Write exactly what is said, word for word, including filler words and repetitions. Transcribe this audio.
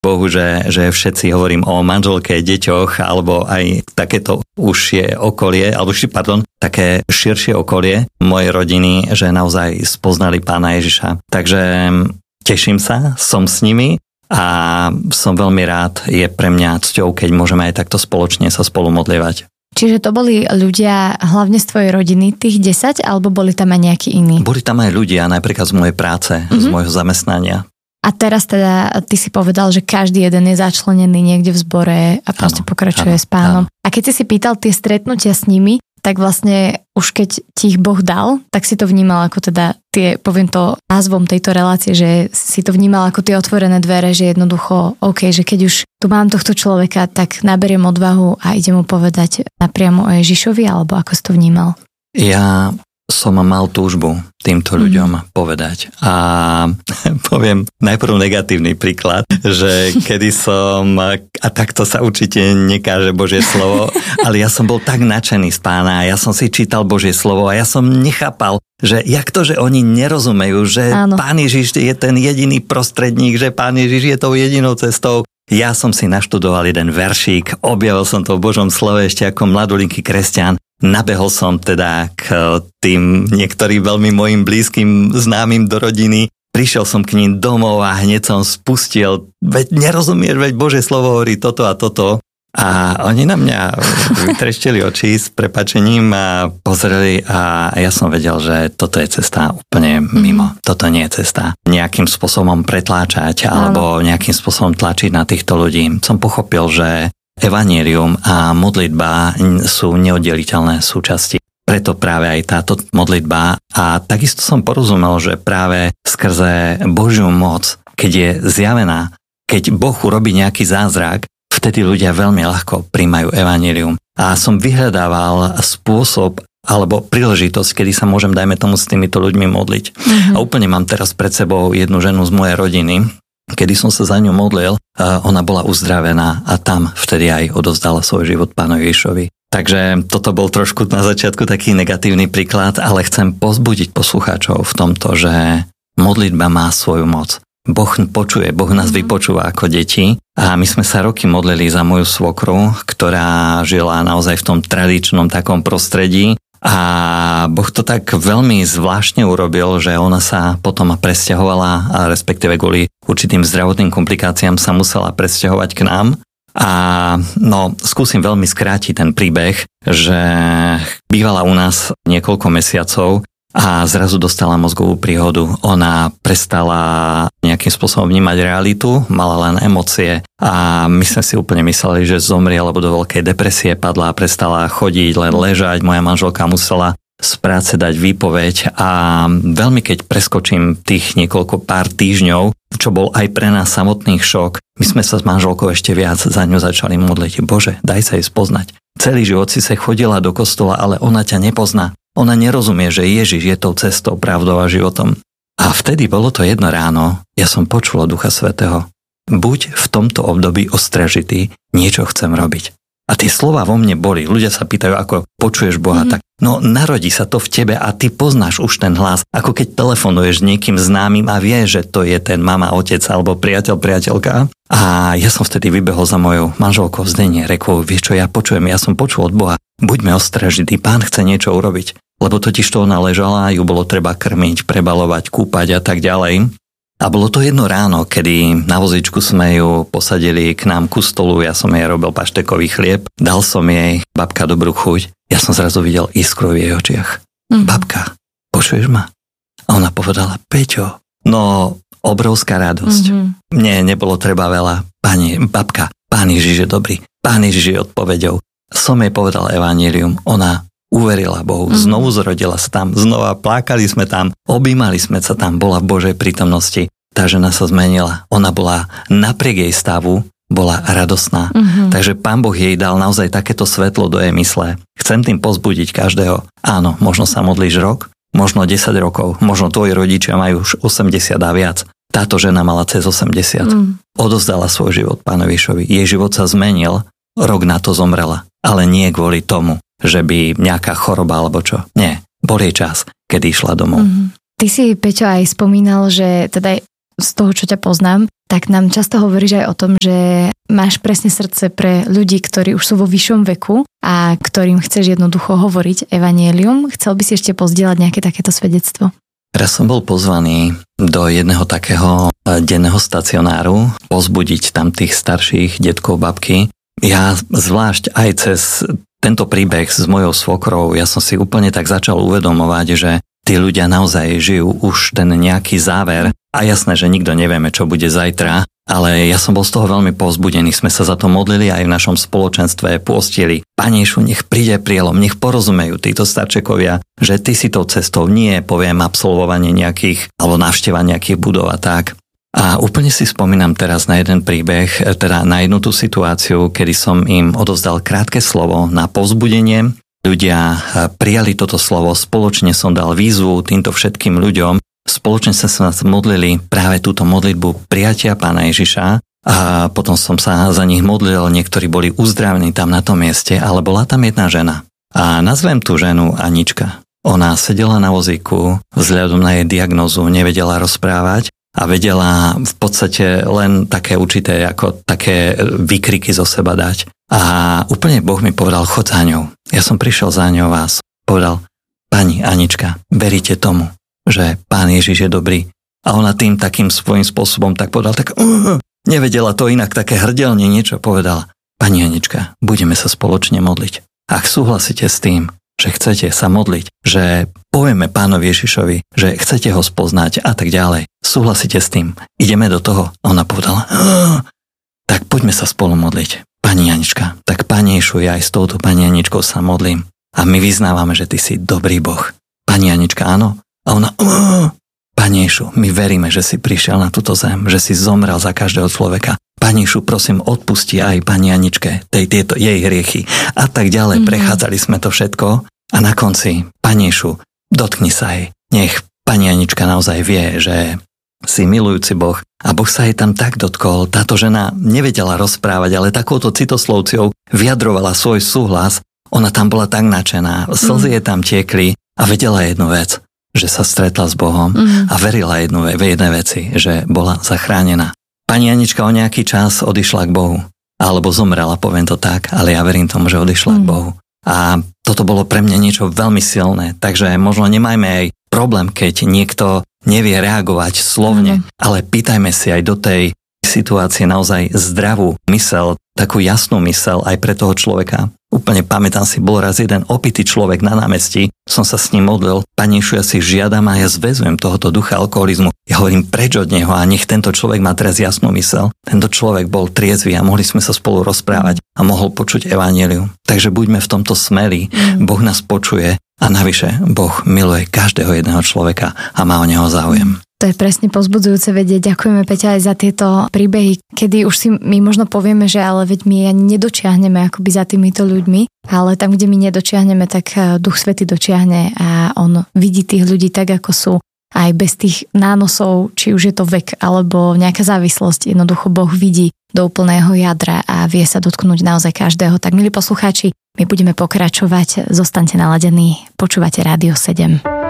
Bohu, že, že všetci hovorím o manželke, deťoch, alebo aj takéto užšie okolie, alebo pardon, také širšie okolie mojej rodiny, že naozaj spoznali Pána Ježiša. Takže teším sa, som s nimi a som veľmi rád, je pre mňa cťou, keď môžeme aj takto spoločne sa spolu modlievať. Čiže to boli ľudia hlavne z tvojej rodiny, tých desať, alebo boli tam aj nejakí iní? Boli tam aj ľudia, napríklad z mojej práce, mm-hmm. z môjho zamestnania. A teraz teda ty si povedal, že každý jeden je začlenený niekde v zbore a proste ano, pokračuje ano, s Pánom. Ano. A keď si si pýtal tie stretnutia s nimi, tak vlastne už keď ti ich Boh dal, tak si to vnímal ako teda tie, poviem to názvom tejto relácie, že si to vnímal ako tie otvorené dvere, že jednoducho, OK, že keď už tu mám tohto človeka, tak naberiem odvahu a idem mu povedať napriamo o Ježišovi, alebo ako si to vnímal? Ja som mal túžbu týmto ľuďom mm. povedať. A poviem najprv negatívny príklad, že kedy som, a takto sa určite nekáže Božie slovo, ale ja som bol tak nadšený z Pána, ja som si čítal Božie slovo a ja som nechápal, že jak to, že oni nerozumejú, že Áno. Pán Ježiš je ten jediný prostredník, že Pán Ježiš je tou jedinou cestou. Ja som si naštudoval jeden veršík, objavil som to v Božom slove ešte ako mladolinký kresťan. Nabehol som teda k tým niektorým veľmi mojim blízkym známym do rodiny. Prišiel som k ním domov a hneď som spustil, veď nerozumieš, veď Božie slovo hovorí toto a toto. A oni na mňa vytreštili oči s prepáčením a pozreli a ja som vedel, že toto je cesta úplne mimo. Mm-hmm. Toto nie je cesta. Nejakým spôsobom pretláčať alebo nejakým spôsobom tlačiť na týchto ľudí. Som pochopil, že evanjelium a modlitba sú neoddeliteľné súčasti. Preto práve aj táto modlitba a takisto som porozumel, že práve skrze Božiu moc, keď je zjavená, keď Boh urobí nejaký zázrak, vtedy ľudia veľmi ľahko príjmajú evanjelium. A som vyhľadával spôsob alebo príležitosť, kedy sa môžem, dajme tomu, s týmito ľuďmi modliť. Mm-hmm. A úplne mám teraz pred sebou jednu ženu z mojej rodiny, kedy som sa za ňu modlil, ona bola uzdravená a tam vtedy aj odovzdala svoj život Pánovi Ježišovi. Takže toto bol trošku na začiatku taký negatívny príklad, ale chcem povzbudiť poslucháčov v tomto, že modlitba má svoju moc. Boh počuje, Boh nás vypočúva ako deti a my sme sa roky modlili za moju svokru, ktorá žila naozaj v tom tradičnom takom prostredí a Boh to tak veľmi zvláštne urobil, že ona sa potom presťahovala a respektíve kvôli určitým zdravotným komplikáciám sa musela presťahovať k nám. A no, skúsim veľmi skrátiť ten príbeh, že bývala u nás niekoľko mesiacov a zrazu dostala mozgovú príhodu. Ona prestala nejakým spôsobom vnímať realitu, mala len emócie a my sme si úplne mysleli, že zomrie alebo do veľkej depresie padla a prestala chodiť, len ležať. Moja manželka musela z práce dať výpoveď a veľmi keď preskočím tých niekoľko pár týždňov, čo bol aj pre nás samotných šok, my sme sa s manželkou ešte viac za ňu začali modliť. Bože, daj sa jej spoznať. Celý život si sa chodila do kostola, ale ona ťa nepozná. Ona nerozumie, že Ježiš je tou cestou, pravdou a životom. A vtedy bolo to jedno ráno, ja som počul od Ducha Svätého. Buď v tomto období ostražitý, niečo chcem robiť. A tie slova vo mne boli. Ľudia sa pýtajú, ako počuješ Boha, mm-hmm. tak no narodí sa to v tebe a ty poznáš už ten hlas, ako keď telefonuješ niekým známym a vieš, že to je ten mama, otec alebo priateľ, priateľka. A ja som vtedy vybehol za mojou manželkou v Zdene, rekol, vieš čo, ja počujem, ja som počul od Boha, buďme ostražití, Pán chce niečo urobiť. Lebo totiž to ona ležala, ju bolo treba krmiť, prebalovať, kúpať a tak ďalej. A bolo to jedno ráno, kedy na vozičku sme ju posadili k nám ku stolu, ja som jej robil paštekový chlieb, dal som jej, babka, dobrú chuť. Ja som zrazu videl iskru v jej očiach. Mm. Babka, počuješ ma? A ona povedala, Peťo, no obrovská radosť. Mm-hmm. Mne nebolo treba veľa. Pani, babka, Pán Ježiš je dobrý, Pán Ježiš je odpoveďou. Som jej povedal evanjelium, ona uverila Bohu, mm. znovu zrodila sa tam, znova plakali sme tam, objímali sme sa tam, bola v Božej prítomnosti. Tá žena sa zmenila. Ona bola napriek jej stavu, bola radosná. Mm-hmm. Takže Pán Boh jej dal naozaj takéto svetlo do jej mysle. Chcem tým pozbudiť každého. Áno, možno sa modlíš rok, možno desať rokov, možno tvoji rodičia majú už osemdesiat a viac. Táto žena mala cez osemdesiat. Mm. Odozdala svoj život Pánovi Ježišovi. Jej život sa zmenil, rok na to zomrela. Ale nie kvôli tomu, že by nejaká choroba alebo čo. Nie, bol jej čas, kedy išla domov. Mm-hmm. Ty si, Peťo, aj spomínal, že teda z toho, čo ťa poznám, tak nám často hovoríš aj o tom, že máš presne srdce pre ľudí, ktorí už sú vo vyššom veku a ktorým chceš jednoducho hovoriť evanjelium. Chcel by si ešte pozdieľať nejaké takéto svedectvo? Raz som bol pozvaný do jedného takého denného stacionáru pozbudiť tam tých starších detkov, babky. Ja zvlášť aj cez tento príbeh s mojou svokrou, ja som si úplne tak začal uvedomovať, že tí ľudia naozaj žijú už ten nejaký záver a jasné, že nikto nevieme, čo bude zajtra, ale ja som bol z toho veľmi povzbudený, sme sa za to modlili aj v našom spoločenstve, pôstili. Panejšu, nech príde prielom, nech porozumejú títo starčekovia, že ty si tou cestou nie, poviem, absolvovanie nejakých, alebo návšteva nejakých budov a tak. A úplne si spomínam teraz na jeden príbeh, teda na jednu tú situáciu, kedy som im odovzdal krátke slovo na povzbudenie. Ľudia prijali toto slovo, spoločne som dal výzvu týmto všetkým ľuďom, spoločne sa sa modlili práve túto modlitbu prijatia Pána Ježiša a potom som sa za nich modlil, niektorí boli uzdravení tam na tom mieste, ale bola tam jedna žena. A nazvem tú ženu Anička. Ona sedela na vozíku, vzhľadom na jej diagnózu nevedela rozprávať a vedela v podstate len také určité, ako také výkriky zo seba dať. A úplne Boh mi povedal, chod za ňou. Ja som prišiel za ňou a povedal, pani Anička, veríte tomu, že Pán Ježiš je dobrý? A ona tým takým svojím spôsobom tak povedal, tak uh, nevedela to inak, také hrdelne niečo povedala. Pani Anička, budeme sa spoločne modliť. Ak súhlasíte s tým, že chcete sa modliť, že povieme Pánovi Ježišovi, že chcete ho spoznať a tak ďalej, súhlasíte s tým, ideme do toho. A ona povedala, uh, tak poďme sa spolu modliť. Pani Anička, tak Pane Ježišu, ja aj s touto Pani Aničkou sa modlím a my vyznávame, že ty si dobrý Boh. Pani Anička, áno? A ona, uh, Pane Ježišu, my veríme, že si prišiel na túto zem, že si zomrel za každého človeka. Pane Ježišu, prosím, odpusti aj Pani Aničke tej, tieto jej hriechy. A tak ďalej, mm-hmm. Prechádzali sme to všetko a na konci, Pane Ježišu, dotkni sa jej. Nech Pani Anička naozaj vie, že si milujúci Boh. A Boh sa jej tam tak dotkol, táto žena nevedela rozprávať, ale takouto citoslovciou vyjadrovala svoj súhlas. Ona tam bola tak nadšená, slzy mm. jej tam tiekli a vedela jednu vec, že sa stretla s Bohom mm. a verila jednu, v jednej veci, že bola zachránená. Pani Anička o nejaký čas odišla k Bohu, alebo zomrela, poviem to tak, ale ja verím tomu, že odišla mm. k Bohu. A toto bolo pre mňa niečo veľmi silné, takže možno nemajme aj problém, keď niekto nevie reagovať slovne, mm. ale pýtajme si aj do tej situácie naozaj zdravú mysel, takú jasnú mysel aj pre toho človeka. Úplne pamätám si, bol raz jeden opitý človek na námestí, som sa s ním modlil, Pane Ježišu, ja si žiadam a ja zväzujem tohoto ducha alkoholizmu. Ja hovorím preč od neho a nech tento človek má teraz jasnú mysel. Tento človek bol triezvy a mohli sme sa spolu rozprávať a mohol počuť evanjelium. Takže buďme v tomto smelí, mm. Boh nás počuje a navyše Boh miluje každého jedného človeka a má o neho záujem. To je presne povzbudzujúce vedieť. Ďakujeme, Peťa, aj za tieto príbehy, kedy už si my možno povieme, že ale veď my ani nedočiahneme akoby za týmito ľuďmi, ale tam, kde my nedočiahneme, tak Duch Svätý dočiahne a on vidí tých ľudí tak, ako sú, aj bez tých nánosov, či už je to vek alebo nejaká závislosť. Jednoducho Boh vidí do úplného jadra a vie sa dotknúť naozaj každého. Tak, milí poslucháči, my budeme pokračovať. Zostaňte naladení. Počúvate Rádio sedem.